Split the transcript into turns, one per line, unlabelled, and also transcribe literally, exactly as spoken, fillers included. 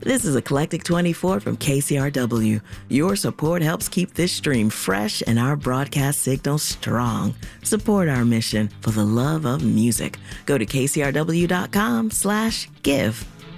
This is Eclectic twenty-four from K C R W. Your support helps keep this stream fresh and our broadcast signal strong. Support our mission for the love of music. Go to kcrw.com slash give.